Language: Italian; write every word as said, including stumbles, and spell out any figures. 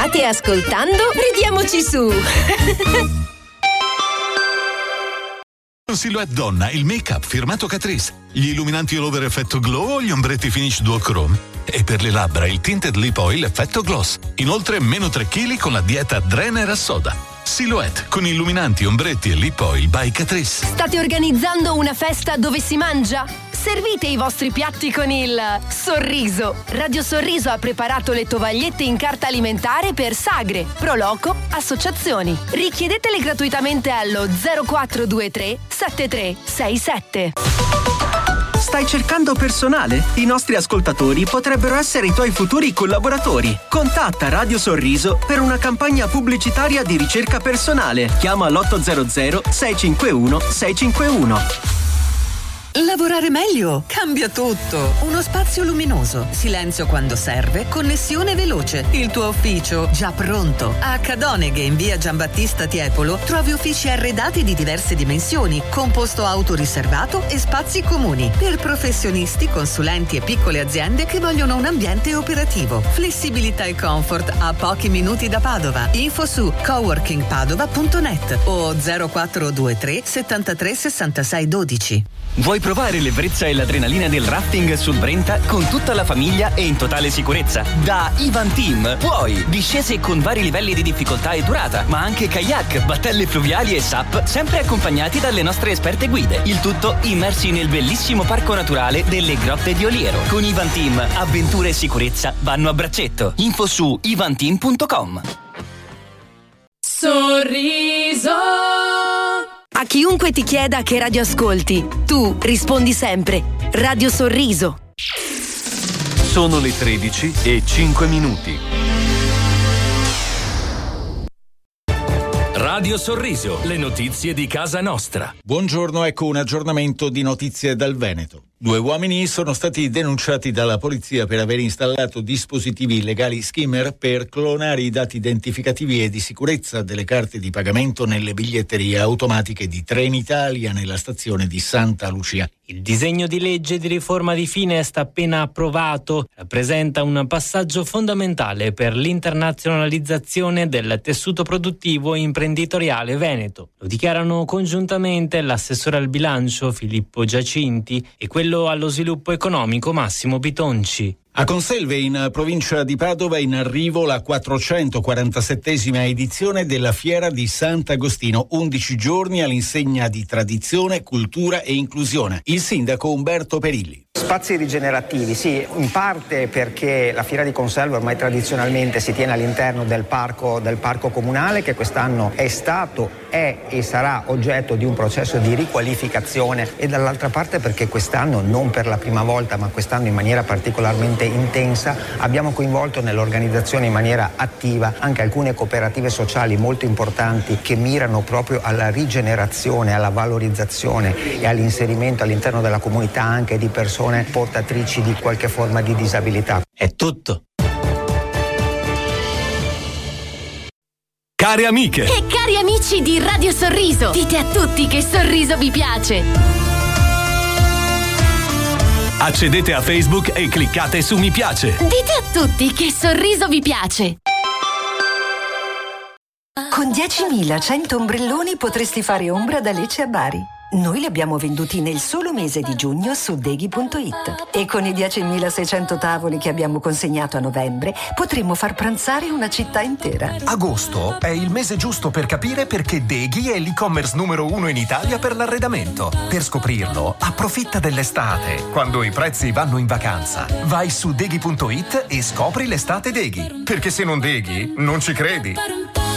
State ascoltando? Ridiamoci su! Silhouette donna, il make-up firmato Catrice, gli illuminanti all over effetto glow o gli ombretti finish duochrome. E per le labbra il tinted lip oil effetto gloss. Inoltre meno tre chili con la dieta Drener a soda. Silhouette con illuminanti, ombretti e lip oil by Catrice. State organizzando una festa dove si mangia? Servite i vostri piatti con il sorriso. Radio Sorriso ha preparato le tovagliette in carta alimentare per sagre, proloco, associazioni. Richiedetele gratuitamente allo zero quattro due tre sette tre sei sette. Stai cercando personale? I nostri ascoltatori potrebbero essere i tuoi futuri collaboratori. Contatta Radio Sorriso per una campagna pubblicitaria di ricerca personale. Chiama l'otto zero zero sei cinque uno sei cinque uno. Lavorare meglio cambia tutto. Uno spazio luminoso, silenzio quando serve, connessione veloce. Il tuo ufficio già pronto. A Cadoneghe in via Giambattista Tiepolo trovi uffici arredati di diverse dimensioni, con posto auto riservato e spazi comuni per professionisti, consulenti e piccole aziende che vogliono un ambiente operativo. Flessibilità e comfort a pochi minuti da Padova. Info su coworking padova punto net o zero quattro due tre settantatré sessantasei dodici. Vuoi provare l'ebbrezza e l'adrenalina del rafting sul Brenta con tutta la famiglia e in totale sicurezza? Da Ivan Team puoi! Discese con vari livelli di difficoltà e durata, ma anche kayak, battelle fluviali e S U P, sempre accompagnati dalle nostre esperte guide. Il tutto immersi nel bellissimo parco naturale delle Grotte di Oliero. Con Ivan Team, avventure e sicurezza vanno a braccetto. Info su ivan team punto com. Sorriso. A chiunque ti chieda che radio ascolti, tu rispondi sempre Radio Sorriso. Sono le tredici e cinque minuti. Radio Sorriso, le notizie di casa nostra. Buongiorno, ecco un aggiornamento di notizie dal Veneto. Due uomini sono stati denunciati dalla polizia per aver installato dispositivi illegali skimmer per clonare i dati identificativi e di sicurezza delle carte di pagamento nelle biglietterie automatiche di Trenitalia nella stazione di Santa Lucia. Il disegno di legge di riforma di Finest appena approvato rappresenta un passaggio fondamentale per l'internazionalizzazione del tessuto produttivo e imprenditoriale veneto. Lo dichiarano congiuntamente l'assessore al bilancio Filippo Giacinti e quello allo sviluppo economico Massimo Bitonci. A Conselve, in provincia di Padova, in arrivo la quattrocentoquarantasettesima edizione della Fiera di Sant'Agostino, undici giorni all'insegna di tradizione, cultura e inclusione. Il sindaco Umberto Perilli. Spazi rigenerativi, sì, in parte perché la Fiera di Conselve ormai tradizionalmente si tiene all'interno del parco, del parco comunale, che quest'anno è stato, è e sarà oggetto di un processo di riqualificazione, e dall'altra parte perché quest'anno, non per la prima volta, ma quest'anno in maniera particolarmente intensa, abbiamo coinvolto nell'organizzazione in maniera attiva anche alcune cooperative sociali molto importanti che mirano proprio alla rigenerazione, alla valorizzazione e all'inserimento all'interno della comunità anche di persone portatrici di qualche forma di disabilità. È tutto. Care amiche e cari amici di Radio Sorriso, dite a tutti che Sorriso vi piace. Accedete a Facebook e cliccate su mi piace. Dite a tutti che Sorriso vi piace. Con diecimilacento ombrelloni potresti fare ombra da Lecce a Bari. Noi li abbiamo venduti nel solo mese di giugno su deghi punto it e con i diecimilaseicento tavoli che abbiamo consegnato a novembre potremmo far pranzare una città intera. Agosto è il mese giusto per capire perché Deghi è l'e-commerce numero uno in Italia per l'arredamento. Per scoprirlo, approfitta dell'estate, quando i prezzi vanno in vacanza. Vai su deghi punto it e scopri l'estate Deghi, perché se non Deghi non ci credi.